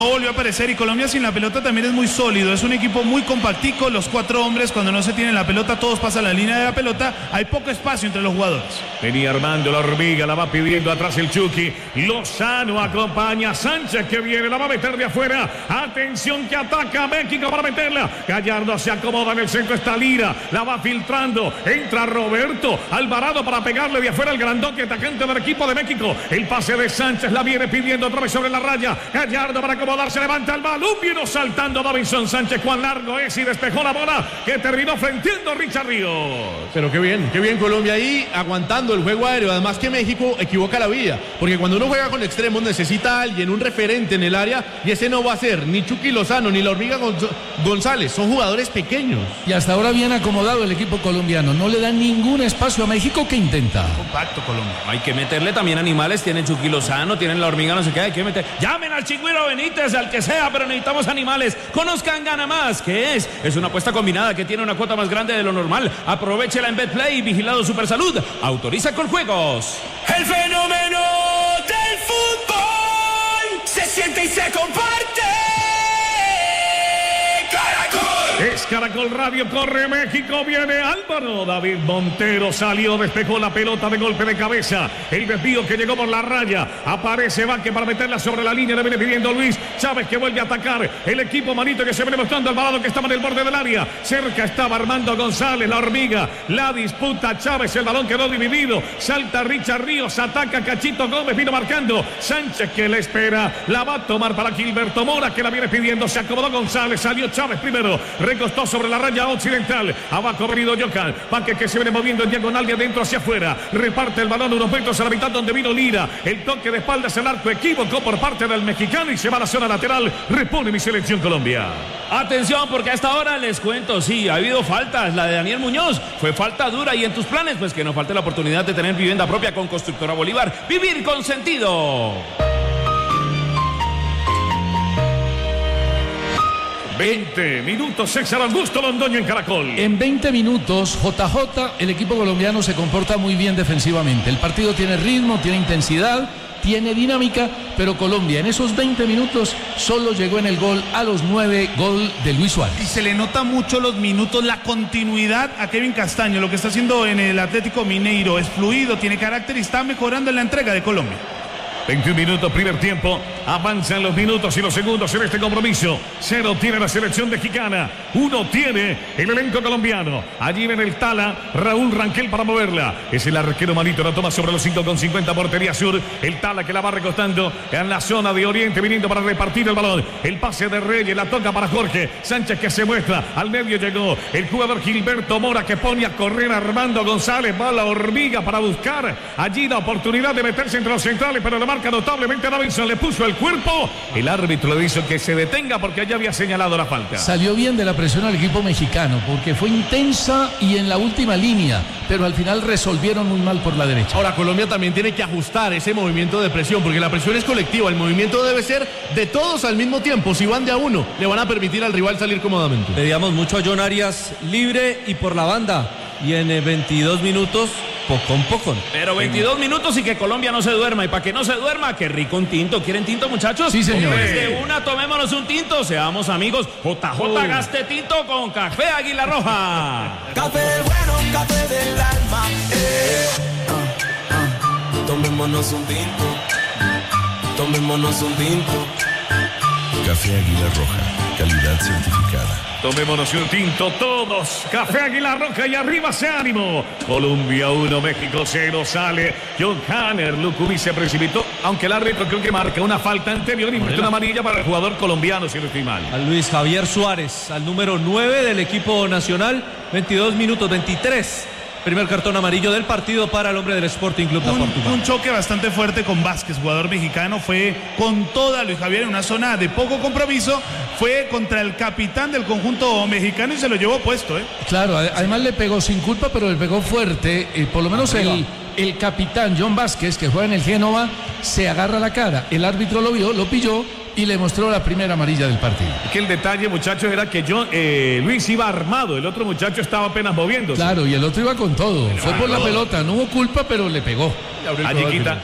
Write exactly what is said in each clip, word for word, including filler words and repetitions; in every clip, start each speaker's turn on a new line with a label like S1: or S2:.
S1: volvió a aparecer y Colombia sin la pelota también es muy sólido, es un equipo muy compactico, los cuatro hombres cuando no se tienen la pelota todos pasan la línea de la pelota, hay poco espacio entre los jugadores.
S2: Venía Armando la hormiga, la va pidiendo atrás el Chucky, Lozano acompaña a Sánchez que viene, la va a meter de afuera, atención que ataca a México para meterla, Gallardo se acomoda en el centro, está Lira, la va filtrando, entra Roberto Alvarado para pegarle de afuera al grandote atacante del equipo de México, el pase de Sánchez la viene pidiendo otra vez sobre la raya, Gallardo para acomodarse, levanta el balón, vino saltando Davinson Sánchez, cuán largo es y despejó la bola que terminó frenteando a Richard Ríos.
S3: Pero qué bien, qué bien Colombia ahí aguantando el juego aéreo, además que México equivoca la vida, porque cuando uno juega con extremos necesita a alguien, un referente en el área, y ese no va a ser ni Chucky Lozano ni la hormiga González, son jugadores pequeños.
S4: Y hasta ahora bien acomodado el equipo colombiano, no le dan ningún espacio a México que intenta.
S1: Compacto Colombia.
S5: Hay que meterle también animales, tienen Chucky Lozano, tienen la hormiga, no sé qué, hay que meter. Llamen al Chigüiro Benítez, al que sea, pero necesitamos animales. Conozcan Gana Más, ¿qué es? Es una apuesta combinada que tiene una cuota más grande de lo normal. Aprovechela en BetPlay, vigilado Supersalud. Autoriza con juegos.
S6: El fenómeno del fútbol se siente y se comparte.
S2: Es Caracol Radio, corre México, viene Álvaro. David Montero salió, despejó la pelota de golpe de cabeza. El desvío que llegó por la raya. Aparece Vázquez para meterla sobre la línea. Le viene pidiendo Luis Chávez que vuelve a atacar. El equipo manito que se viene mostrando Alvarado que estaba en el borde del área. Cerca estaba Armando González, la hormiga. La disputa Chávez, el balón quedó dividido. Salta Richard Ríos, ataca Cachito Gómez, vino marcando. Sánchez que le espera. La va a tomar para Gilberto Mora que la viene pidiendo. Se acomodó González, salió Chávez primero. Recostó sobre la raya occidental. Abajo ha venido Yocan. Vázquez que se viene moviendo en diagonal de adentro hacia afuera. Reparte el balón unos metros a la mitad donde vino Lira. El toque de espaldas, el arco equivocó por parte del mexicano y se va a la zona lateral. Repone mi selección Colombia.
S5: Atención porque a esta hora les cuento, sí, ha habido faltas. La de Daniel Muñoz fue falta dura y en tus planes, pues que no falte la oportunidad de tener vivienda propia con Constructora Bolívar. Vivir con sentido.
S2: veinte minutos, César Augusto Londoño en Caracol.
S4: En veinte minutos, J J, el equipo colombiano se comporta muy bien defensivamente. El partido tiene ritmo, tiene intensidad, tiene dinámica, pero Colombia en esos veinte minutos solo llegó en el gol a los nueve, gol de Luis Suárez.
S1: Y se le nota mucho los minutos, la continuidad a Kevin Castaño. Lo que está haciendo en el Atlético Mineiro es fluido, tiene carácter y está mejorando en la entrega de Colombia.
S2: veintiún minutos, primer tiempo. Avanzan los minutos y los segundos en este compromiso. Cero tiene la selección mexicana. Uno tiene el elenco colombiano. Allí viene el Tala, Raúl Rangel para moverla. Es el arquero Manito, la toma sobre los cinco con cincuenta, portería sur. El Tala que la va recostando en la zona de Oriente, viniendo para repartir el balón. El pase de Reyes, la toca para Jorge Sánchez que se muestra. Al medio llegó el jugador Gilberto Mora que pone a correr a Armando González. Va la hormiga para buscar allí la oportunidad de meterse entre los centrales, pero la marca notablemente a Davinson, le puso el cuerpo. El árbitro le hizo que se detenga porque allá había señalado la falta.
S4: Salió bien de la presión al equipo mexicano porque fue intensa y en la última línea, pero al final resolvieron muy mal por la derecha.
S3: Ahora Colombia también tiene que ajustar ese movimiento de presión porque la presión es colectiva, el movimiento debe ser de todos al mismo tiempo. Si van de a uno, le van a permitir al rival salir cómodamente.
S7: Pedíamos mucho a John Arias libre y por la banda y en eh, veintidós minutos poco a poco.
S5: Pero veintidós minutos y que Colombia no se duerma. Y para que no se duerma, qué rico un tinto. ¿Quieren tinto, muchachos?
S4: Sí, señor.
S5: Desde una, tomémonos un tinto. Seamos amigos. J J, gaste tinto con Café Águila Roja.
S6: Café bueno, café del alma. Eh. Uh, uh. Tomémonos un tinto. Tomémonos un tinto.
S8: Café Águila Roja, calidad certificada.
S2: Tomémonos un tinto todos. Café Águila Roja y arriba se ánimo. Colombia uno, México cero. Sale John Hanner. Lucumí se precipitó, aunque el árbitro creo que marca una falta anterior y marca una amarilla para el jugador colombiano, si no estoy mal.
S7: A Luis Javier Suárez, al número nueve del equipo nacional, veintidós minutos, veintitrés. Primer cartón amarillo del partido para el hombre del Sporting Club de
S1: un,
S7: Portugal.
S1: Un choque bastante fuerte con Vázquez, jugador mexicano. Fue con toda Luis Javier en una zona de poco compromiso. Fue contra el capitán del conjunto mexicano y se lo llevó puesto, ¿eh?
S4: Claro, además le pegó sin culpa, pero le pegó fuerte. Eh, por lo menos el, el capitán John Vázquez, que juega en el Génova, se agarra la cara. El árbitro lo vio, lo pilló y le mostró la primera amarilla del partido.
S2: Que el detalle, muchachos, era que yo, eh, Luis iba armado, el otro muchacho estaba apenas moviéndose.
S4: Claro, y el otro iba con todo.
S2: Pero
S4: fue por la
S2: todo.
S4: pelota, no hubo culpa, pero le pegó.
S2: Allí quita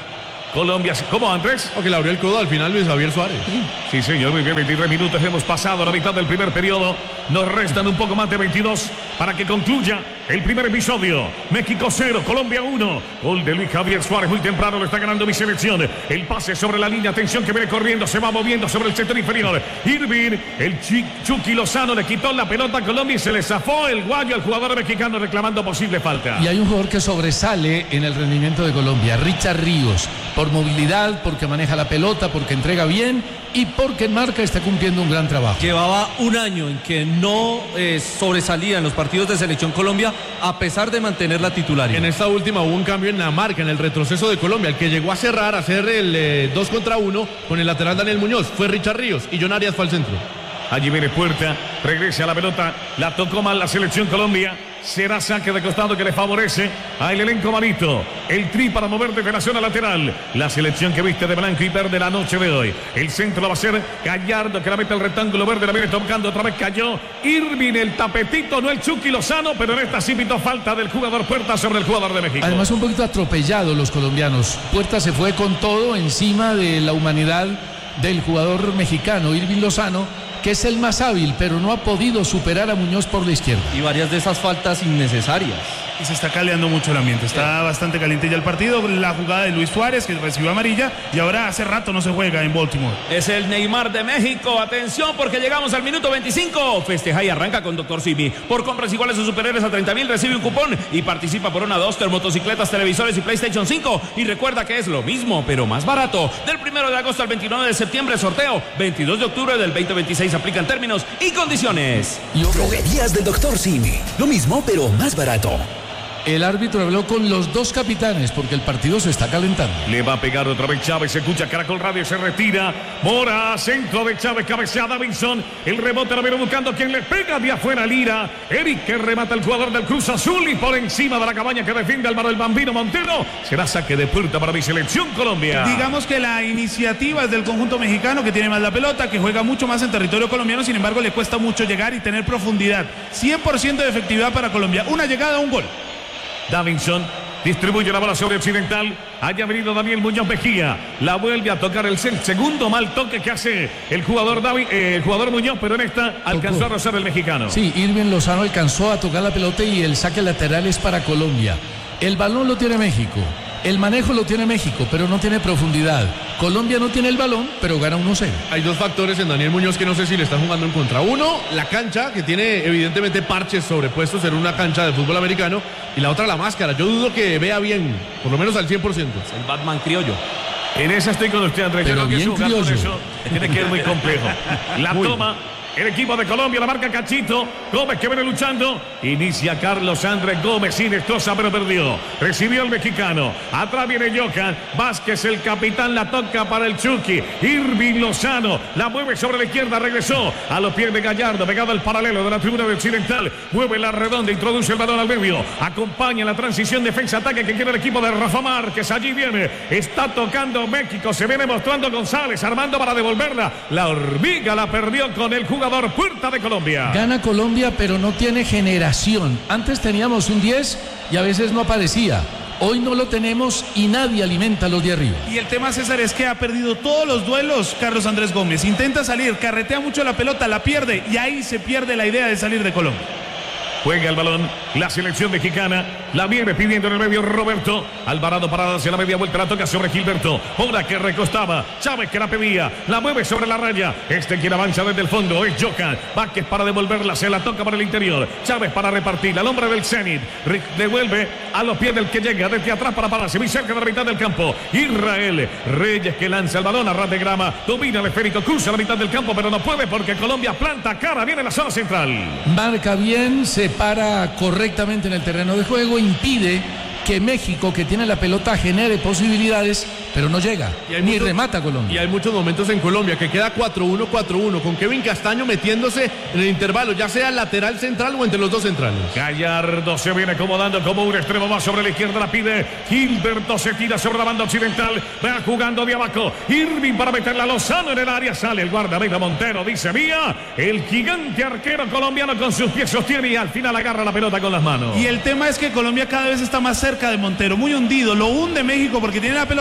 S2: Colombia, ¿cómo, Andrés?
S3: Porque le abrió el codo al final Luis Javier Suárez.
S2: Sí, señor, muy bien, veintitrés minutos hemos pasado la mitad del primer periodo. Nos restan un poco más de veintidós para que concluya el primer episodio. México cero, Colombia uno. Gol de Luis Javier Suárez, muy temprano lo está ganando mi selección. El pase sobre la línea, atención que viene corriendo, se va moviendo sobre el sector inferior. Irving, el Chucky Lozano le quitó la pelota a Colombia y se le zafó el guayo al jugador mexicano reclamando posible falta.
S4: Y hay un jugador que sobresale en el rendimiento de Colombia, Richard Ríos, por movilidad, porque maneja la pelota, porque entrega bien y porque en marca está cumpliendo un gran trabajo.
S7: Llevaba un año en que no eh, sobresalía en los partidos de Selección Colombia, a pesar de mantener la titularidad.
S3: En esta última hubo un cambio en la marca, en el retroceso de Colombia. El que llegó a cerrar, a hacer el eh, dos contra uno con el lateral Daniel Muñoz fue Richard Ríos y John Arias fue al centro.
S2: Allí viene Puerta, regresa a la pelota, la tocó mal la Selección Colombia. Será saque de costado que le favorece al elenco manito. El tri para mover desde la zona lateral. La selección que viste de blanco y verde la noche de hoy. El centro lo va a ser Gallardo, que la mete al rectángulo verde. La viene tocando, otra vez cayó Irving, el tapetito, no el Chucky Lozano, pero en esta sí pitó falta del jugador Puerta sobre el jugador de México.
S4: Además un poquito atropellado los colombianos. Puerta se fue con todo encima de la humanidad del jugador mexicano, Irving Lozano, que es el más hábil, pero no ha podido superar a Muñoz por la izquierda.
S7: Y varias de esas faltas innecesarias.
S1: Y se está caldeando mucho el ambiente, está bastante caliente ya el partido. La jugada de Luis Suárez, que recibió amarilla, y ahora hace rato no se juega en Baltimore.
S5: Es el Neymar de México. Atención, porque llegamos al minuto veinticinco. Festeja y arranca con Doctor Simi. Por compras iguales o superiores a treinta mil, recibe un cupón y participa por una Duster, motocicletas, televisores y PlayStation cinco. Y recuerda que es lo mismo, pero más barato. Del primero de agosto al veintinueve de septiembre, sorteo. veintidós de octubre del veinte veintiséis, aplican términos y condiciones.
S9: Droguerías del Doctor Simi. Lo mismo, pero más barato.
S4: El árbitro habló con los dos capitanes porque el partido se está calentando.
S2: Le va a pegar otra vez Chávez, se escucha Caracol Radio, se retira. Mora, centro de Chávez, cabecea Davinson. El rebote lo viene buscando quien le pega de afuera Lira. Eric que remata el jugador del Cruz Azul y por encima de la cabaña que defiende Álvaro el Bambino Montero. Será saque de puerta para mi selección Colombia.
S1: Digamos que la iniciativa es del conjunto mexicano, que tiene más la pelota, que juega mucho más en territorio colombiano, sin embargo le cuesta mucho llegar y tener profundidad. cien por ciento de efectividad para Colombia. Una llegada, un gol.
S2: Davinson distribuye la bola sobre Occidental. Haya venido Daniel Muñoz Mejía. La vuelve a tocar el segundo mal toque que hace el jugador David, eh, el jugador Muñoz, pero en esta alcanzó a rozar el mexicano.
S4: Sí, Irving Lozano alcanzó a tocar la pelota y el saque lateral es para Colombia. El balón lo tiene México. El manejo lo tiene México, pero no tiene profundidad. Colombia no tiene el balón, pero gana uno cero.
S3: Hay dos factores en Daniel Muñoz que no sé si le están jugando en contra. Uno, la cancha, que tiene evidentemente parches sobrepuestos en una cancha de fútbol americano. Y la otra, la máscara. Yo dudo que vea bien, por lo menos al cien por ciento.
S5: El Batman criollo.
S2: En esa estoy con usted, Andrés.
S4: Pero
S2: Yo creo
S4: bien
S2: que jugar con
S4: criollo.
S2: eso tiene que ser muy complejo. La
S3: Muy
S2: toma. El equipo de Colombia, la marca Cachito. Gómez que viene luchando. Inicia Carlos Andrés Gómez sin destroza, pero perdió. Recibió el mexicano. Atrás viene Johan Vázquez, el capitán. La toca para el Chucky. Irving Lozano la mueve sobre la izquierda. Regresó a los pies de Gallardo. Pegado al paralelo de la tribuna de Occidental. Mueve la redonda. Introduce el balón al medio. Acompaña la transición defensa-ataque que quiere el equipo de Rafa Márquez. Allí viene. Está tocando México. Se viene mostrando González. Armando para devolverla. La hormiga la perdió con el jugador Puerta de Colombia.
S4: Gana Colombia, pero no tiene generación. Antes teníamos un diez y a veces no aparecía. Hoy no lo tenemos y nadie alimenta a los de arriba.
S1: Y el tema, César, es que ha perdido todos los duelos Carlos Andrés Gómez. Intenta salir, carretea mucho la pelota, la pierde y ahí se pierde la idea de salir de Colombia.
S2: Juega el balón la selección mexicana. La viene pidiendo en el medio Roberto. Alvarado parada hacia la media vuelta. La toca sobre Gilberto. Hora que recostaba. Chávez que la pedía. La mueve sobre la raya. Este quien avanza desde el fondo es Johan Vázquez para devolverla. Se la toca para el interior. Chávez para repartir. Al hombre del Zenit. Devuelve a los pies del que llega desde atrás para pararse. Muy cerca de la mitad del campo. Israel Reyes que lanza el balón a ras de grama. Domina el esférico. Cruza la mitad del campo, pero no puede porque Colombia planta cara. Viene la zona central.
S4: Marca bien, se para correctamente en el terreno de juego, impide que México, que tiene la pelota, genere posibilidades, pero no llega, ni mucho, remata Colombia.
S3: Y hay muchos momentos en Colombia que queda cuatro uno, cuatro uno, con Kevin Castaño metiéndose en el intervalo, ya sea lateral central o entre los dos centrales.
S2: Gallardo se viene acomodando como un extremo más sobre la izquierda, la pide Gilberto, se tira sobre la banda occidental, va jugando de abajo, Irving para meterla, Lozano en el área, sale el guardameta Montero, dice mía, el gigante arquero colombiano con sus pies sostiene y al final agarra la pelota con las manos.
S1: Y el tema es que Colombia cada vez está más cerca de Montero, muy hundido, lo hunde México porque tiene la pelota, porque tiene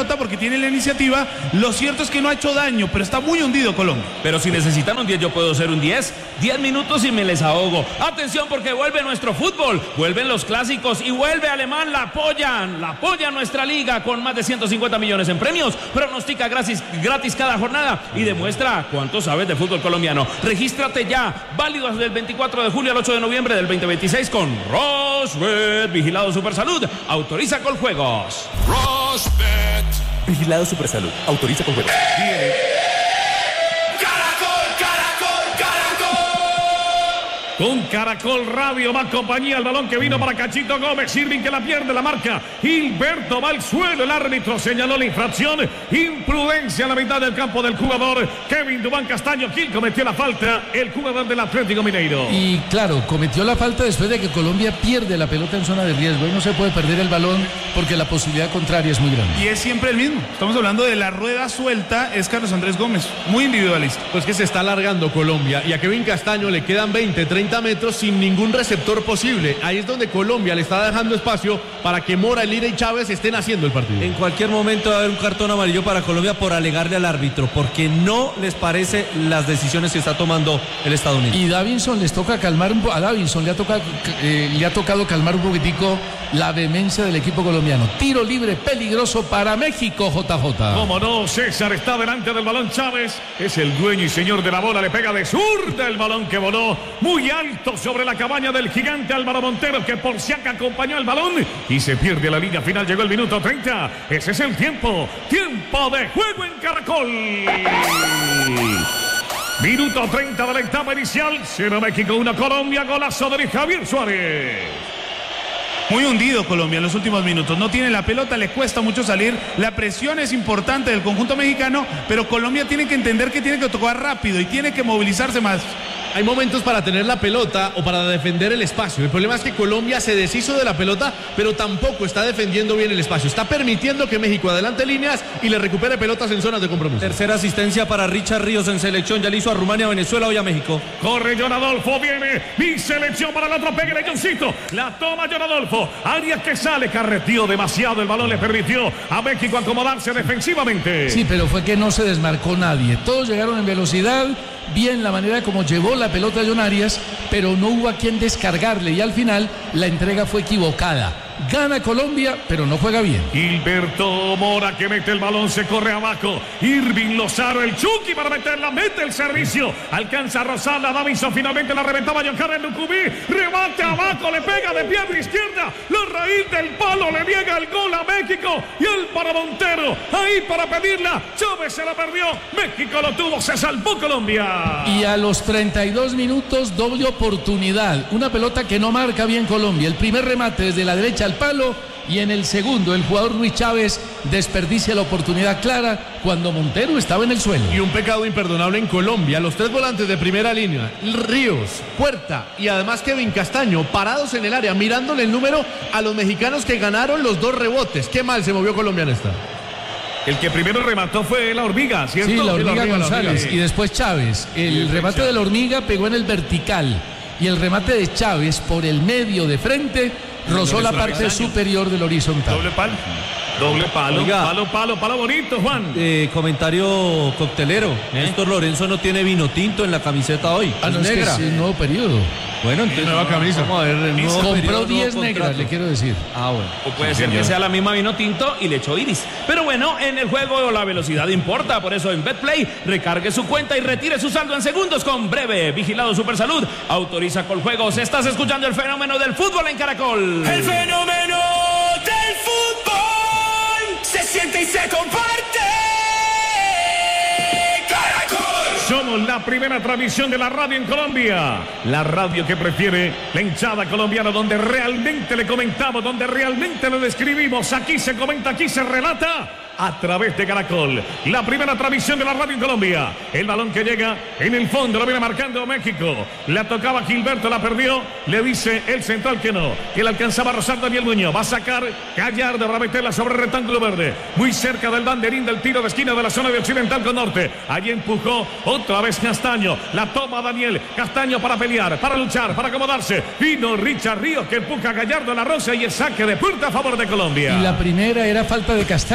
S1: tiene la iniciativa. Lo cierto es que no ha hecho daño, pero está muy hundido Colombia.
S5: Pero si necesitan un diez, yo puedo ser un diez. diez minutos y me les ahogo. Atención, porque vuelve nuestro fútbol, vuelven los clásicos y vuelve Alemán. La apoyan, la apoya nuestra liga con más de ciento cincuenta millones en premios. Pronostica gratis, gratis cada jornada y demuestra cuánto sabes de fútbol colombiano. Regístrate ya, válido desde el veinticuatro de julio al ocho de noviembre del veinte veintiséis con Rosbet, vigilado Supersalud, autoriza con juegos.
S9: Rosbet, vigilado Supersalud, autoriza con juegos.
S2: Con Caracol Radio, más compañía, el balón que vino para Cachito Gómez, Irving que la pierde, la marca, Gilberto va al suelo, el árbitro señaló la infracción, imprudencia a la mitad del campo del jugador Kevin Duván Castaño, quien cometió la falta, el jugador del Atlético Mineiro.
S4: Y claro, cometió la falta después de que Colombia pierde la pelota en zona de riesgo, y no se puede perder el balón porque la posibilidad contraria es muy grande.
S1: Y es siempre el mismo, estamos hablando de la rueda suelta, es Carlos Andrés Gómez, muy individualista.
S3: Pues que se está alargando Colombia, y a Kevin Castaño le quedan veinte, treinta metros sin ningún receptor posible. Ahí es donde Colombia le está dejando espacio para que Mora, Lira y Chávez estén haciendo el partido.
S7: En cualquier momento va a haber un cartón amarillo para Colombia por alegarle al árbitro, porque no les parece las decisiones que está tomando el estadounidense.
S4: Y Davinson les toca calmar un po- a Davinson le ha tocado eh, le ha tocado calmar un poquitico la vehemencia del equipo colombiano. Tiro libre peligroso para México, J J.
S2: Cómo no, César está delante del balón. Chávez es el dueño y señor de la bola, le pega de zurda el balón que voló muy alto sobre la cabaña del gigante Álvaro Montero, que por si acá acompañó el balón y se pierde la línea final. Llegó el minuto treinta, ese es el tiempo, tiempo de juego en Caracol. Minuto treinta de la etapa inicial, cero México, uno Colombia, golazo de Javier Suárez.
S1: Muy hundido Colombia en los últimos minutos, no tiene la pelota, le cuesta mucho salir, la presión es importante del conjunto mexicano, pero Colombia tiene que entender que tiene que tocar rápido y tiene que movilizarse más.
S3: Hay momentos para tener la pelota o para defender el espacio. El problema es que Colombia se deshizo de la pelota, pero tampoco está defendiendo bien el espacio. Está permitiendo que México adelante líneas y le recupere pelotas en zonas de compromiso.
S7: Tercera asistencia para Richard Ríos en selección. Ya le hizo a Rumania, Venezuela, hoy a México.
S2: Corre John Adolfo, viene mi selección para el otro, pégale Johncito. La toma John Adolfo. Arias que sale, carreteó demasiado. El balón le permitió a México acomodarse defensivamente.
S4: Sí, pero fue que no se desmarcó nadie. Todos llegaron en velocidad. Bien la manera como llevó la pelota John Arias, pero no hubo a quien descargarle y al final la entrega fue equivocada. Gana Colombia, pero no juega bien.
S2: Gilberto Mora que mete el balón, se corre abajo. Irving Lozano, el Chucky para meterla, mete el servicio. Alcanza a Rosala, Davinson finalmente la reventaba John Karen Lucubí. Remate abajo, le pega de pierna izquierda. La raíz del palo le niega el gol a México. Y el para Montero, ahí para pedirla. Chávez se la perdió. México lo tuvo, se salvó Colombia.
S4: Y a los treinta y dos minutos, doble oportunidad. Una pelota que no marca bien Colombia. El primer remate desde la derecha al palo y en el segundo el jugador Luis Chávez desperdicia la oportunidad clara cuando Montero estaba en el suelo.
S3: Y un pecado imperdonable en Colombia. Los tres volantes de primera línea, Ríos, Puerta y además Kevin Castaño, parados en el área mirándole el número a los mexicanos que ganaron los dos rebotes. Qué mal se movió Colombia en esta.
S2: El que primero remató fue la Hormiga, ¿cierto?
S4: Sí, la Hormiga,
S2: la hormiga
S4: González.
S2: la hormiga.
S4: Y después Chávez. El remate de la Hormiga pegó en el vertical. Y el remate de Chávez por el medio de frente rozó la parte superior del horizontal.
S2: Doble palo. Doble palo.
S7: Oiga.
S2: Palo, palo, palo bonito, Juan.
S7: Eh, comentario coctelero. Néstor Lorenzo no tiene vino tinto en la camiseta hoy.
S4: Ah, no,
S7: es
S4: es que
S7: negra.
S4: es un nuevo periodo.
S7: Bueno, entonces
S3: Nueva camisa.
S7: vamos a ver el nuevo
S4: Compró
S7: periodo,
S4: diez
S7: nuevo
S4: negras,
S7: contrato.
S4: le quiero decir.
S7: Ah, bueno.
S5: O puede ser que sea la misma vino tinto y le echó iris. Pero bueno, en el juego la velocidad importa. Por eso en BetPlay recargue su cuenta y retire su saldo en segundos con Breve. Vigilado Supersalud. Autoriza con juegos. Estás escuchando el fenómeno del fútbol en Caracol.
S6: El fenómeno del fútbol se siente y se comparte. Caracol.
S2: Somos la primera transmisión de la radio en Colombia. La radio que prefiere la hinchada colombiana, donde realmente le comentamos, donde realmente le describimos. Aquí se comenta, aquí se relata. A través de Caracol, la primera transmisión de la radio en Colombia. El balón que llega en el fondo, lo viene marcando México. La tocaba Gilberto, la perdió. Le dice el central que no, que le alcanzaba a rozar Daniel Muñoz. Va a sacar Gallardo para meterla sobre el rectángulo verde. Muy cerca del banderín del tiro de esquina de la zona de occidental con norte. Allí empujó otra vez Castaño. La toma Daniel Castaño para pelear, para luchar, para acomodarse. Vino Richard Ríos que empuja a Gallardo, la rosa y el saque de puerta a favor de Colombia.
S4: Y la primera era falta de Castaño, pero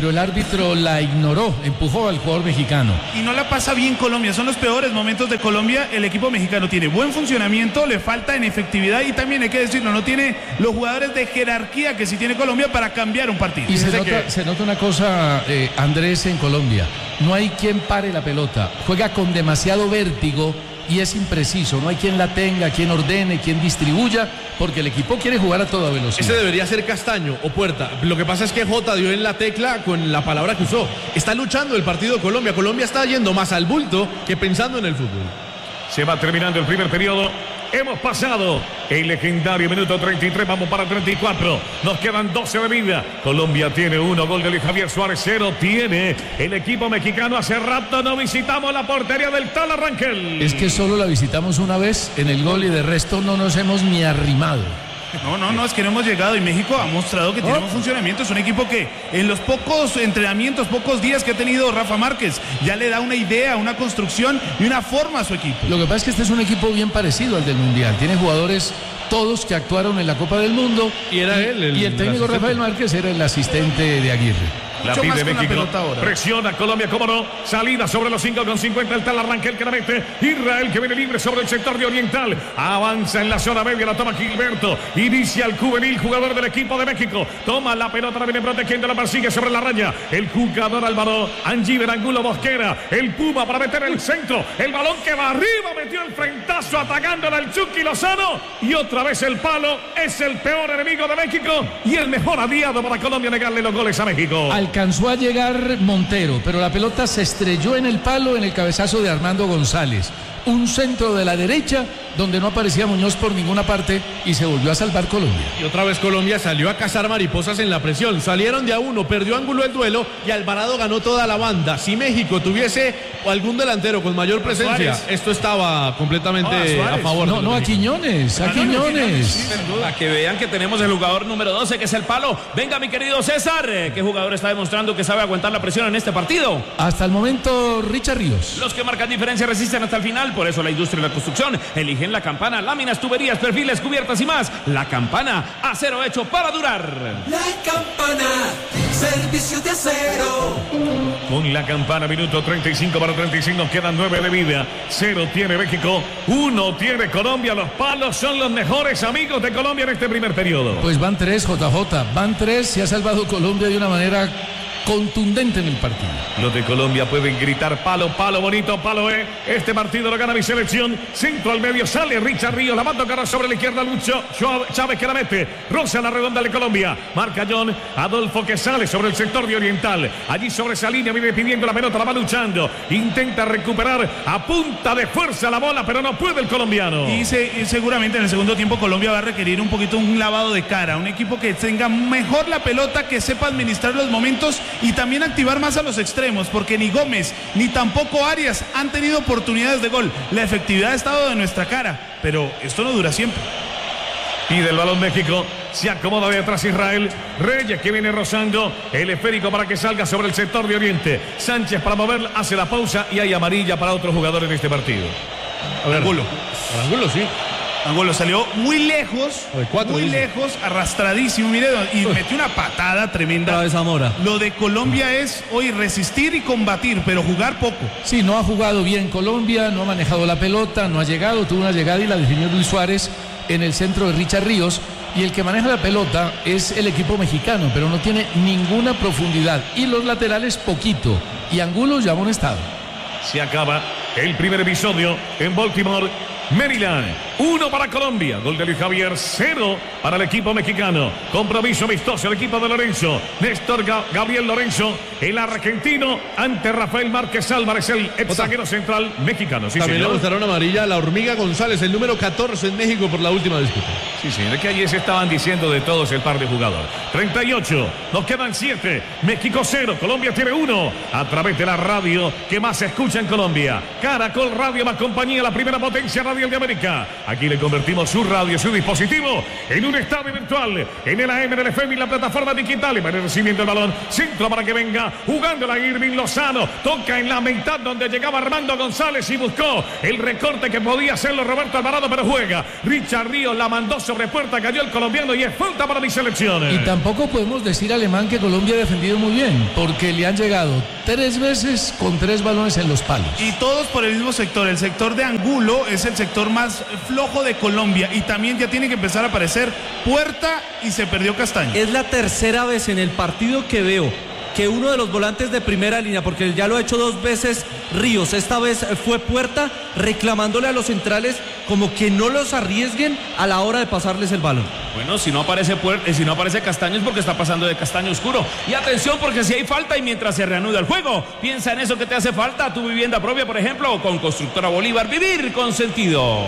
S4: pero el árbitro la ignoró, empujó al jugador mexicano.
S1: Y no la pasa bien Colombia, son los peores momentos de Colombia. El equipo mexicano tiene buen funcionamiento, le falta en efectividad y también hay que decirlo, no tiene los jugadores de jerarquía que sí tiene Colombia para cambiar un partido.
S4: Y se nota,
S1: que...
S4: se nota una cosa, eh, Andrés, en Colombia. No hay quien pare la pelota. Juega con demasiado vértigo y es impreciso. No hay quien la tenga, quien ordene, quien distribuya, porque el equipo quiere jugar a toda velocidad.
S3: Ese debería ser Castaño o Puerta. Lo que pasa es que Jota dio en la tecla con la palabra que usó. Está luchando el partido de Colombia. Colombia está yendo más al bulto que pensando en el fútbol.
S2: Se va terminando el primer periodo. Hemos pasado el legendario minuto treinta y tres, vamos para treinta y cuatro. Nos quedan doce de vida. Colombia tiene uno, gol de Luis Javier Suárez, cero tiene el equipo mexicano. Hace rato no visitamos la portería del Tala Rangel.
S4: Es que solo la visitamos una vez en el gol y de resto no nos hemos ni arrimado.
S1: No, no, no, es que no hemos llegado y México ha mostrado que tiene un funcionamiento. Es un equipo que en los pocos entrenamientos, pocos días que ha tenido Rafa Márquez, ya le da una idea, una construcción y una forma a su equipo.
S4: Lo que pasa es que este es un equipo bien parecido al del Mundial. Tiene jugadores todos que actuaron en la Copa del Mundo.
S3: Y era
S4: y,
S3: él el,
S4: y el técnico
S3: el
S4: Rafael Márquez era el asistente de Aguirre.
S2: La
S1: Mucho
S2: pide
S1: más con la
S2: México,
S1: pelota ahora.
S2: presiona Colombia, cómo no, salida sobre los cinco con cincuenta, el tal arranque el que la mete, Israel que viene libre sobre el sector de Oriental, avanza en la zona media, la toma Gilberto, inicia el juvenil, jugador del equipo de México, toma la pelota, la viene protegiendo, la persigue sobre la raya, el jugador Álvaro, Angiver, Angulo, Mosquera, el Puma para meter el centro, el balón que va arriba, metió el frentazo atacándola al Chucky Lozano, y otra vez el palo, es el peor enemigo de México, y el mejor aliado para Colombia negarle los goles a México.
S4: Alcanzó a llegar Montero, pero la pelota se estrelló en el palo en el cabezazo de Armando González. Un centro de la derecha donde no aparecía Muñoz por ninguna parte y se volvió a salvar Colombia.
S3: Y otra vez Colombia salió a cazar mariposas en la presión. Salieron de a uno, perdió Ángulo el duelo y Alvarado ganó toda la banda. Si México tuviese algún delantero con mayor presencia,
S1: Suárez.
S3: esto estaba completamente
S1: Ah,
S3: a favor.
S4: No,
S3: de
S4: no, a
S3: México.
S4: Quiñones, a Quiñones.
S5: Para que vean que tenemos el jugador número doce, que es el palo. Venga, mi querido César, ¿qué jugador está demostrando que sabe aguantar la presión en este partido?
S4: Hasta el momento, Richard Ríos.
S5: Los que marcan diferencia resisten hasta el final, por eso la industria y la construcción eligen la Campana, láminas, tuberías, perfiles, cubiertas y más. La Campana, acero hecho para durar.
S6: La Campana, servicio de acero.
S2: Con la Campana, minuto treinta y cinco para treinta y cinco, nos quedan nueve de vida. Cero tiene México, uno tiene Colombia. Los palos son los mejores amigos de Colombia en este primer periodo.
S4: Pues van tres, J J, van tres, se ha salvado Colombia de una manera contundente en el partido.
S2: Los de Colombia pueden gritar palo, palo, bonito, palo, eh. Este partido lo gana mi selección. Centro al medio, sale Richard Ríos, la manda cara sobre la izquierda, Lucho Chávez que la mete. Rosa la redonda de Colombia. Marca John Adolfo que sale sobre el sector de Oriental. Allí sobre esa línea viene pidiendo la pelota, la va luchando. Intenta recuperar a punta de fuerza la bola, pero no puede el colombiano.
S1: Y, se, y seguramente en el segundo tiempo Colombia va a requerir un poquito un lavado de cara. Un equipo que tenga mejor la pelota, que sepa administrar los momentos y también activar más a los extremos, porque ni Gómez ni tampoco Arias han tenido oportunidades de gol. La efectividad ha estado de nuestra cara, pero esto no dura siempre.
S2: Pide el balón México, se acomoda de atrás Israel, Reyes que viene rozando el esférico para que salga sobre el sector de Oriente, Sánchez para mover, hace la pausa y hay amarilla para otro jugador en este partido.
S3: A ver,
S1: Angulo.
S3: Angulo, sí.
S1: Angulo salió muy lejos,
S3: De cuatro,
S1: muy
S3: dice.
S1: lejos, arrastradísimo, mire, y metió una patada tremenda.
S7: Otra vez Zamora.
S1: Lo de Colombia es hoy resistir y combatir, pero jugar poco.
S4: Sí, no ha jugado bien Colombia, no ha manejado la pelota, no ha llegado, tuvo una llegada y la definió Luis Suárez en el centro de Richard Ríos. Y el que maneja la pelota es el equipo mexicano, pero no tiene ninguna profundidad. Y los laterales poquito. Y Angulo ya amonestado.
S2: Se acaba el primer episodio en Baltimore, Maryland. Uno para Colombia. Gol de Luis Javier. Cero para el equipo mexicano. Compromiso amistoso el equipo de Lorenzo. Néstor Ga- Gabriel Lorenzo, el argentino, ante Rafael Márquez Álvarez, el ex zaguero central mexicano. Sí,
S3: También
S2: señor.
S3: le gustaron amarilla a la Hormiga González, el número catorce en México por la última disputa.
S2: Sí, señor, que allí se estaban diciendo de todos el par de jugadores. treinta y ocho, nos quedan siete. México cero, Colombia tiene uno. A través de la radio que más se escucha en Colombia. Caracol Radio más compañía, la primera potencia radial de América. Aquí le convertimos su radio, su dispositivo, en un estadio virtual, en el A M, en el F M y la plataforma digital. Y para el recibimiento del balón, centro para que venga jugando la Irving Lozano. Toca en la mitad donde llegaba Armando González y buscó el recorte que podía hacerlo Roberto Alvarado, pero juega. Richard Ríos la mandó sobre puerta, cayó el colombiano y es falta para mi selección.
S4: Y tampoco podemos decir, Alemán, que Colombia ha defendido muy bien, porque le han llegado tres veces con tres balones en los palos.
S1: Y todos por el mismo sector. El sector de Angulo es el sector más flojo de Colombia y también ya tiene que empezar a aparecer Puerta y se perdió Castaño.
S7: Es la tercera vez en el partido que veo que uno de los volantes de primera línea, porque ya lo ha hecho dos veces Ríos, esta vez fue Puerta, reclamándole a los centrales como que no los arriesguen a la hora de pasarles el balón.
S5: Bueno, si no aparece Puerta, si no aparece Castaño es porque está pasando de castaño oscuro. Y atención, porque si hay falta y mientras se reanuda el juego, piensa en eso que te hace falta, tu vivienda propia, por ejemplo, con Constructora Bolívar, vivir con sentido.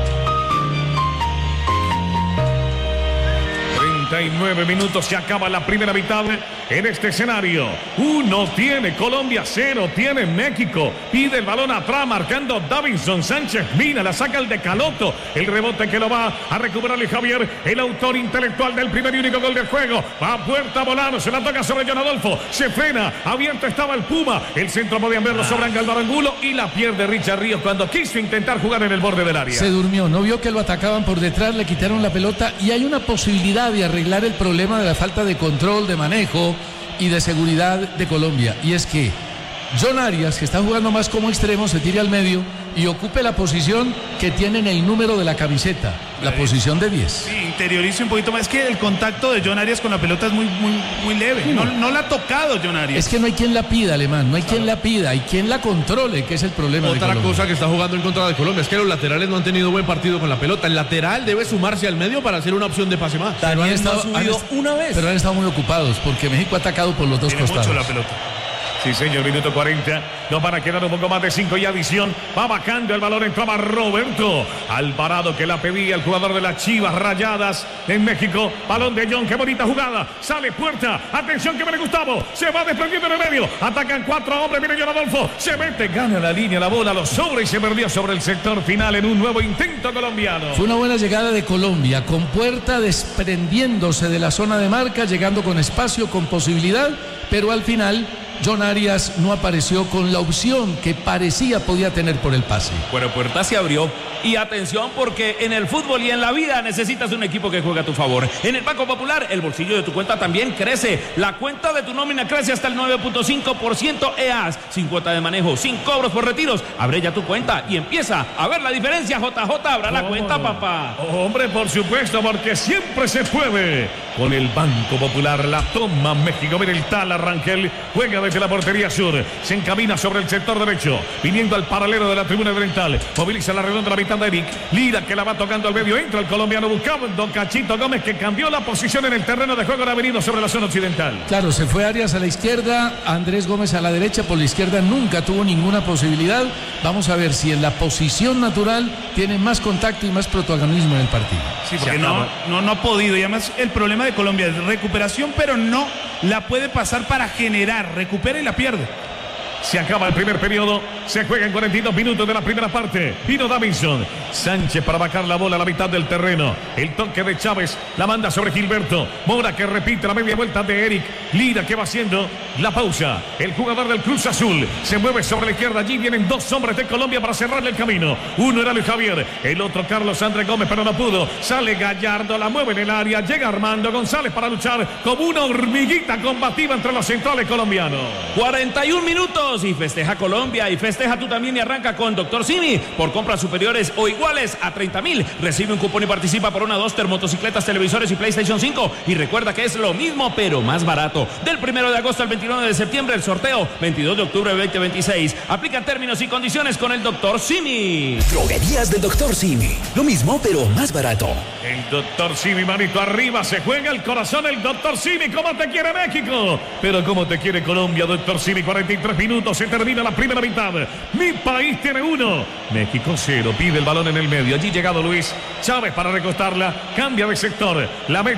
S2: treinta y nueve minutos, se acaba la primera mitad en este escenario. Uno tiene Colombia, cero tiene México. Pide el balón atrás, marcando Davinson Sánchez Mina, la saca el de Caloto. El rebote que lo va a recuperar Luis Javier, el autor intelectual del primer y único gol del juego. Va a Puerta volando, se la toca sobre John Adolfo. Se frena, abierto estaba el Puma. El centro podían verlo sobre Álvaro Angulo y la pierde Richard Ríos cuando quiso intentar jugar en el borde del área.
S4: Se durmió, no vio que lo atacaban por detrás, le quitaron la pelota y hay una posibilidad de arreglar el problema de la falta de control, de manejo y de seguridad de Colombia, y es que John Arias, que está jugando más como extremo, se tire al medio y ocupe la posición que tiene en el número de la camiseta, la posición de diez.
S1: Sí, interiorice un poquito más. Es que el contacto de John Arias con la pelota es muy, muy, muy leve. No, no la ha tocado John Arias.
S4: Es que no hay quien la pida, Alemán, no hay quien la pida, hay quien la controle, que es el problema.
S3: Otra
S4: de
S3: cosa que está jugando en contra de Colombia es que los laterales no han tenido buen partido con la pelota. El lateral debe sumarse al medio para hacer una opción de pase más.
S4: Pero han estado,
S7: no ha subido
S4: han,
S7: una vez.
S4: Pero han estado muy ocupados porque México ha atacado por los dos
S1: Tiene
S4: costados.
S1: mucho la pelota.
S2: Sí, señor, minuto cuarenta. Nos van a quedar un poco más de cinco y adición. Va bajando el balón, entraba Roberto Alvarado, que la pedía el jugador de las Chivas Rayadas en México. Balón de John, qué bonita jugada. Sale Puerta. Atención que viene Gustavo. Se va desprendiendo en el medio. Atacan cuatro hombres. Viene John Adolfo. Se mete, gana la línea, la bola, lo sobra y se perdió sobre el sector final en un nuevo intento colombiano.
S4: Fue una buena llegada de Colombia, con Puerta desprendiéndose de la zona de marca, llegando con espacio, con posibilidad, pero al final John Arias no apareció con la opción que parecía podía tener por el pase.
S5: Pero Puerta se abrió. Y atención, porque en el fútbol y en la vida necesitas un equipo que juegue a tu favor. En el Banco Popular, el bolsillo de tu cuenta también crece. La cuenta de tu nómina crece hasta el nueve punto cinco por ciento E A S. Sin cuota de manejo, sin cobros por retiros. Abre ya tu cuenta y empieza a ver la diferencia. J J, abra la cuenta,
S2: no?
S5: papá.
S2: Hombre, por supuesto, porque siempre se puede. Con el Banco Popular, la toma México. Mira el tal Rangel, juega desde la portería sur. Se encamina sobre el sector derecho, viniendo al paralelo de la tribuna oriental. Moviliza la redonda la mitad de Eric. Lira, que la va tocando al medio. Entra el colombiano buscando Cachito Gómez, que cambió la posición en el terreno de juego. Ha venido sobre la zona occidental.
S4: Claro, se fue Arias a la izquierda, Andrés Gómez a la derecha. Por la izquierda nunca tuvo ninguna posibilidad. Vamos a ver si en la posición natural tiene más contacto y más protagonismo en el partido.
S1: Sí, porque no, no, no ha podido. Y además el problema de Colombia es recuperación, pero no la puede pasar para generar. Recupera y la pierde.
S2: Se acaba el primer periodo. Se juega en cuarenta y dos minutos de la primera parte. Vino Davinson Sánchez para bajar la bola a la mitad del terreno. El toque de Chávez la manda sobre Gilberto Mora, que repite la media vuelta de Eric Lira, que va haciendo la pausa. El jugador del Cruz Azul se mueve sobre la izquierda. Allí vienen dos hombres de Colombia para cerrarle el camino. Uno era Luis Javier, el otro Carlos Andrés Gómez, pero no pudo. Sale Gallardo, la mueve en el área. Llega Armando González para luchar como una hormiguita combativa entre los centrales colombianos.
S5: cuarenta y un minutos y festeja Colombia y festeja tú también y arranca con Doctor Simi. Por compras superiores o iguales a treinta mil, recibe un cupón y participa por una Duster, motocicletas, televisores y PlayStation cinco. Y recuerda que es lo mismo pero más barato. Del primero de agosto al veintinueve de septiembre, el sorteo veintidós de octubre de veinte veintiséis. Aplica términos y condiciones con el Doctor Simi.
S9: Droguerías del Doctor Simi. Lo mismo pero más barato.
S2: El Doctor Simi, manito arriba, se juega el corazón el Doctor Simi. ¿Cómo te quiere México? Pero ¿cómo te quiere Colombia? Doctor Simi, cuarenta y tres minutos, se termina la primera mitad. Mi país tiene uno, México cero. Pide el balón en el medio. Allí llegado Luis Chávez para recostarla. Cambia de sector, la mete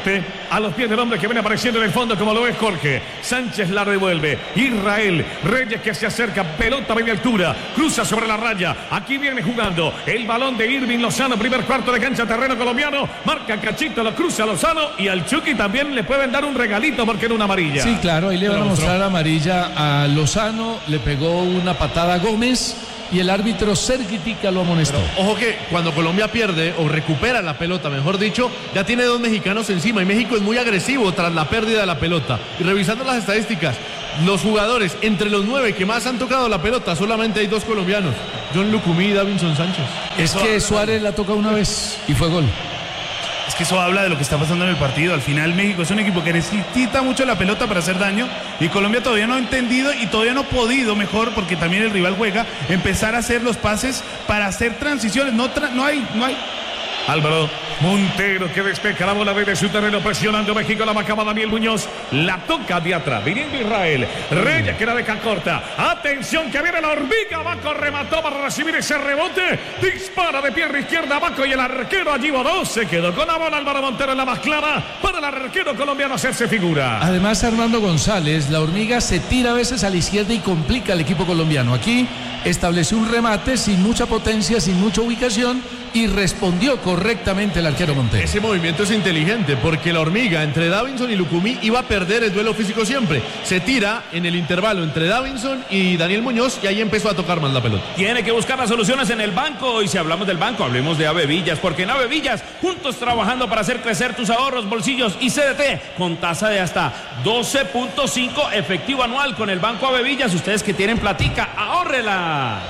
S2: a los pies del hombre que viene apareciendo en el fondo, como lo es Jorge. Sánchez la devuelve. Israel Reyes que se acerca. Pelota a media altura. Cruza sobre la raya. Aquí viene jugando el balón de Irving Lozano. Primer cuarto de cancha, terreno colombiano. Marca Cachito, lo cruza Lozano. Y al Chucky también le pueden dar un regalito porque era una amarilla.
S4: Sí, claro, ahí le van a mostrar amarilla a Lozano. Le pegó una patada a Gómez. Y el árbitro Sergitica lo amonestó.
S3: Pero, ojo que cuando Colombia pierde o recupera la pelota, mejor dicho, ya tiene dos mexicanos encima y México es muy agresivo tras la pérdida de la pelota. Y revisando las estadísticas, los jugadores entre los nueve que más han tocado la pelota, solamente hay dos colombianos, John Lucumí y Davinson Sánchez.
S4: Es que Suárez la toca una vez y fue gol.
S1: Es que eso habla de lo que está pasando en el partido. Al final México es un equipo que necesita mucho la pelota para hacer daño y Colombia todavía no ha entendido y todavía no ha podido, mejor porque también el rival juega, empezar a hacer los pases para hacer transiciones. No, tra no hay, no hay.
S2: Álvaro Montero que despeja la bola desde su terreno, presionando México, la macaba Daniel Muñoz, la toca de atrás, viniendo Israel, Reyes que la deja corta, atención que viene la hormiga, Baco remató para recibir ese rebote, dispara de pierna izquierda Baco y el arquero allí voló, se quedó con la bola Álvaro Montero en la más clara, para el arquero colombiano hacerse figura.
S4: Además Armando González, la hormiga se tira a veces a la izquierda y complica al equipo colombiano. Aquí estableció un remate sin mucha potencia, sin mucha ubicación y respondió correctamente el arquero Montero.
S3: Ese movimiento es inteligente porque la hormiga entre Davinson y Lucumí iba a perder el duelo físico siempre. Se tira en el intervalo entre Davinson y Daniel Muñoz y ahí empezó a tocar más la pelota.
S5: Tiene que buscar las soluciones en el banco y si hablamos del banco, hablemos de Ave Villas, porque en Ave Villas, juntos trabajando para hacer crecer tus ahorros, bolsillos y C D T con tasa de hasta doce punto cinco efectivo anual con el Banco Ave Villas. Ustedes que tienen platica, ahórrela.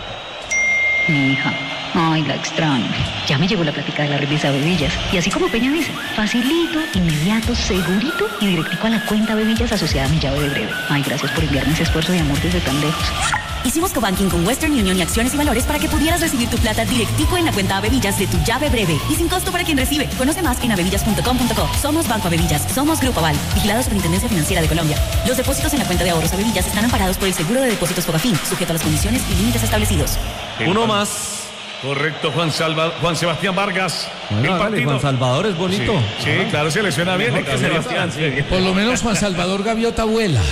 S10: Mi hija, ay, la extraño. Ya me llegó la plática de la revista Bebillas. Y así como Peña dice, facilito, inmediato, segurito y directico a la cuenta Bebillas asociada a mi llave de breve. Ay, gracias por enviarme ese esfuerzo de amor desde tan lejos.
S11: Hicimos cobanking con Western Union y Acciones y Valores para que pudieras recibir tu plata directico en la cuenta Avevillas de tu llave breve y sin costo para quien recibe. Conoce más en avevillas punto com punto co. Somos Banco Avevillas, somos Grupo Aval, vigilado Superintendencia Financiera de Colombia. Los depósitos en la cuenta de ahorros Avevillas están amparados por el Seguro de Depósitos Fogafín, sujeto a las condiciones y límites establecidos.
S2: Uno más. Correcto, Juan, Salva, Juan Sebastián Vargas.
S7: Bueno,
S2: el
S7: dale, Juan Salvador es bonito.
S2: Sí, sí, claro, se le suena bien. Es que Sebastián, sí.
S4: Por lo menos Juan Salvador Gaviota vuela.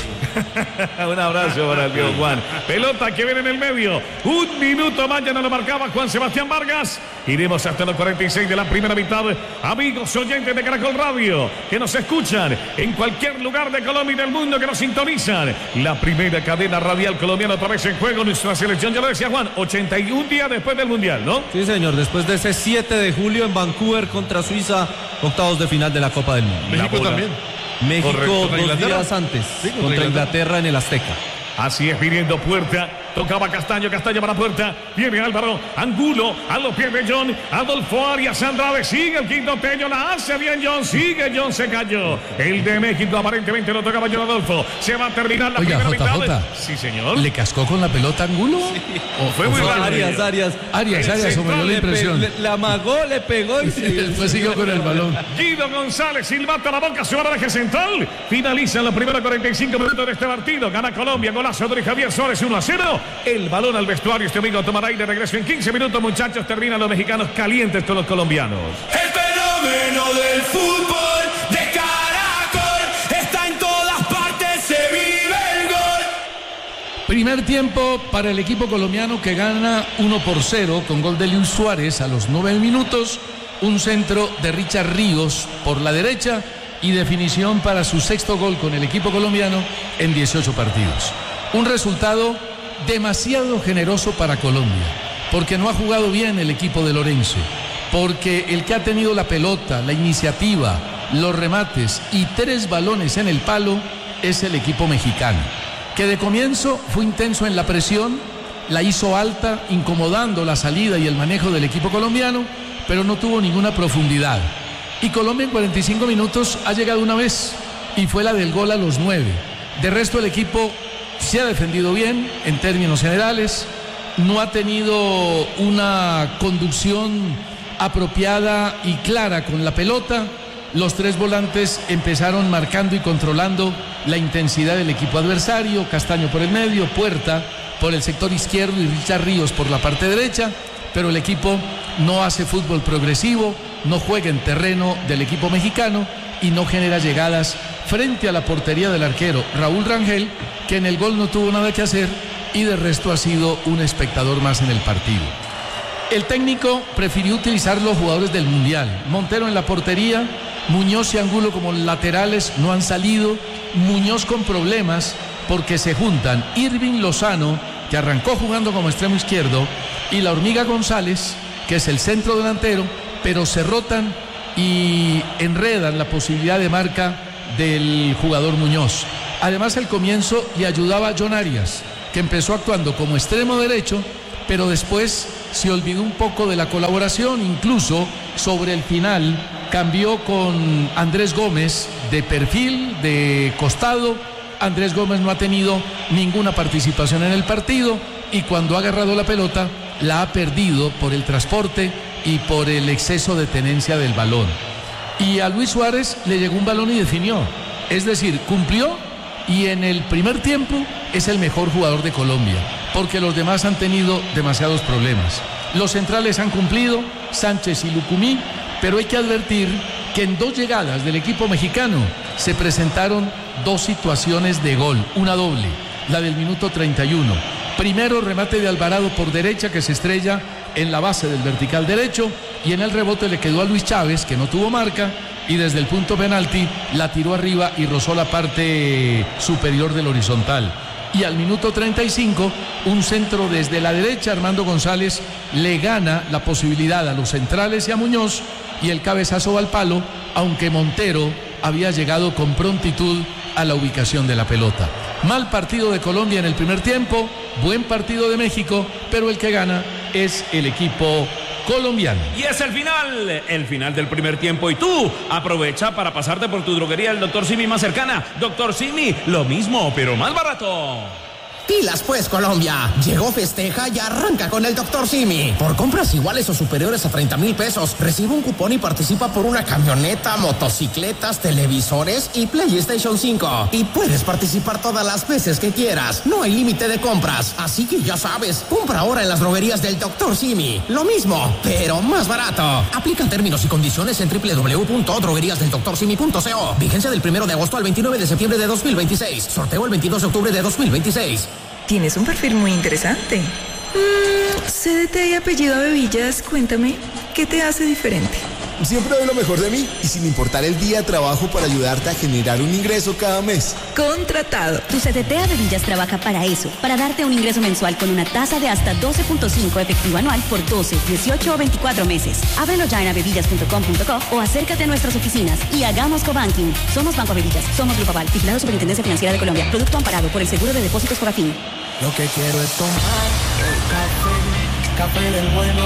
S2: Un abrazo para el tío Juan. Pelota que viene en el medio. Un minuto más, ya no lo marcaba Juan Sebastián Vargas. Iremos hasta los cuarenta y seis de la primera mitad. Amigos oyentes de Caracol Radio, que nos escuchan en cualquier lugar de Colombia y del mundo, que nos sintonizan. La primera cadena radial colombiana otra vez en juego. Nuestra selección, ya lo decía Juan, ochenta y un días después del Mundial, ¿no?
S7: Sí, señor, después de ese siete de julio en Vancouver contra Suiza, octavos de final de la Copa del Mundo.
S3: México también.
S7: México
S3: Correcto,
S7: dos días antes,
S3: sí, contra,
S7: contra
S3: Inglaterra.
S7: Inglaterra en el Azteca.
S2: Así es, viniendo Puerta, tocaba Castaño, Castaño para Puerta, viene Álvaro, Angulo, a los pies de John, Adolfo Arias, Andrade, sigue el quinto Tello, la hace bien John, sigue John, se cayó. El de México aparentemente lo tocaba John Adolfo, se va a terminar la
S4: Oiga,
S2: primera
S4: J J.
S2: mitad. Sí, señor.
S4: ¿Le cascó con la pelota Angulo?
S2: Sí. O fue muy raro.
S7: Arias, Arias.
S4: Arias, Arias, o me dio la impresión.
S7: Le, le amagó, le pegó y se...
S4: Después siguió con el balón.
S2: Guido González, silbata la boca, se va al eje central. Finaliza en los primeros cuarenta y cinco minutos de este partido. Gana Colombia, golazo de Javier Suárez, uno a cero. El balón al vestuario, este amigo tomará aire, regreso en quince minutos, muchachos. Terminan los mexicanos calientes con los colombianos.
S6: El fenómeno del fútbol de Caracol está en todas partes, se vive el gol.
S4: Primer tiempo para el equipo colombiano que gana uno por cero con gol de Luis Suárez a los nueve minutos. Un centro de Richard Ríos por la derecha y definición para su sexto gol con el equipo colombiano en dieciocho partidos. Un resultado demasiado generoso para Colombia, porque no ha jugado bien el equipo de Lorenzo, porque el que ha tenido la pelota, la iniciativa, los remates y tres balones en el palo es el equipo mexicano, que de comienzo fue intenso en la presión, la hizo alta, incomodando la salida y el manejo del equipo colombiano, pero no tuvo ninguna profundidad. Y Colombia en cuarenta y cinco minutos ha llegado una vez, y fue la del gol a los nueve. De resto el equipo se ha defendido bien en términos generales, no ha tenido una conducción apropiada y clara con la pelota. Los tres volantes empezaron marcando y controlando la intensidad del equipo adversario, Castaño por el medio, Puerta por el sector izquierdo y Richard Ríos por la parte derecha, pero el equipo no hace fútbol progresivo, no juega en terreno del equipo mexicano, y no genera llegadas frente a la portería del arquero Raúl Rangel, que en el gol no tuvo nada que hacer y de resto ha sido un espectador más en el partido. El técnico prefirió utilizar los jugadores del Mundial. Montero en la portería, Muñoz y Angulo como laterales no han salido. Muñoz con problemas porque se juntan Irving Lozano, que arrancó jugando como extremo izquierdo, y la Hormiga González, que es el centro delantero, pero se rotan y enredan la posibilidad de marca del jugador Muñoz. Además, el comienzo le ayudaba a John Arias, que empezó actuando como extremo derecho, pero después se olvidó un poco de la colaboración, incluso sobre el final cambió con Andrés Gómez de perfil, de costado. Andrés Gómez no ha tenido ninguna participación en el partido y cuando ha agarrado la pelota la ha perdido por el transporte y por el exceso de tenencia del balón. Y a Luis Suárez le llegó un balón y definió, es decir, cumplió, y en el primer tiempo es el mejor jugador de Colombia, porque los demás han tenido demasiados problemas. Los centrales han cumplido, Sánchez y Lucumí, pero hay que advertir que en dos llegadas del equipo mexicano se presentaron dos situaciones de gol, una doble, la del minuto treinta y uno. Primero, remate de Alvarado por derecha que se estrella en la base del vertical derecho y en el rebote le quedó a Luis Chávez, que no tuvo marca, y desde el punto penalti la tiró arriba y rozó la parte superior del horizontal. Y al minuto treinta y cinco, un centro desde la derecha, Armando González le gana la posibilidad a los centrales y a Muñoz, y el cabezazo va al palo, aunque Montero había llegado con prontitud a la ubicación de la pelota. Mal partido de Colombia en el primer tiempo, buen partido de México, pero el que gana es el equipo colombiano.
S5: Y es el final, el final del primer tiempo. Y tú aprovecha para pasarte por tu droguería el doctor Simi más cercana. doctor Simi, lo mismo, pero más barato.
S12: Pilas pues, Colombia. Llegó, festeja y arranca con el doctor Simi. Por compras iguales o superiores a treinta mil pesos, recibe un cupón y participa por una camioneta, motocicletas, televisores y PlayStation cinco. Y puedes participar todas las veces que quieras. No hay límite de compras. Así que ya sabes, compra ahora en las droguerías del doctor Simi. Lo mismo, pero más barato. Aplican términos y condiciones en doble u doble u doble u punto droguerías del doctor simi punto co. Vigencia del primero de agosto al veintinueve de septiembre de dos mil veintiséis. Sorteo el veintidós de octubre de dos mil veintiséis.
S13: Tienes un perfil muy interesante. Mm, C D T y apellido Bebillas, cuéntame, ¿qué te hace diferente?
S14: Siempre doy lo mejor de mí y sin importar el día trabajo para ayudarte a generar un ingreso cada mes.
S13: Contratado.
S11: Tu C D T Bebillas trabaja para eso, para darte un ingreso mensual con una tasa de hasta doce punto cinco efectivo anual por doce, dieciocho o veinticuatro meses. Ábrelo ya en abebillas punto com punto co o acércate a nuestras oficinas y hagamos cobanking. Somos Banco Abebillas, somos Grupo Aval, vigilado Superintendencia Financiera de Colombia. Producto amparado por el Seguro de Depósitos Fogafín.
S6: Lo que quiero es tomar el café, café del bueno.